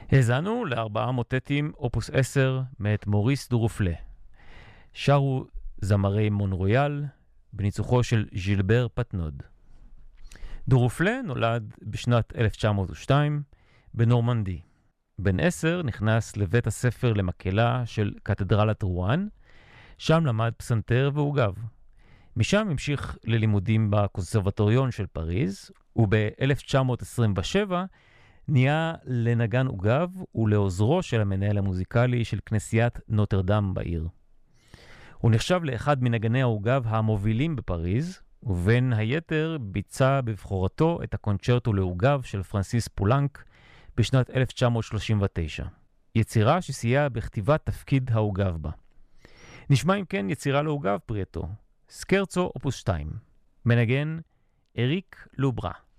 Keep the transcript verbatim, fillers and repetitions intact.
האזנו לארבעה מוטטים אופוס עשר מאת מוריס דורופלה. שרו זמרי מונרויאל בניצוחו של ז'ילבר פטנוד. דורופלה נולד בשנת אלף תשע מאות ושתיים בנורמנדי. בן עשר נכנס לבית הספר למקהלה של קתדרלת רואן, שם למד פסנתר ועוגב. משם המשיך ללימודים בקונסרבטוריון של פריז, וב-אלף תשע מאות עשרים ושבע נהיה לנגן עוגב ולעוזרו של המנהל המוזיקלי של כנסיית נוטרדם בעיר. הוא נחשב לאחד מנגני העוגב המובילים בפריז, ובין היתר ביצע בבחורתו את הקונצ'רטו לעוגב של פרנסיס פולנק בשנת אלף תשע מאות שלושים ותשע. יצירה שסייעה בכתיבת תפקיד העוגב בה. נשמע אם כן יצירה לעוגב פרייטו, סקרצו אופוס שתיים. מנגן אריק לוברה.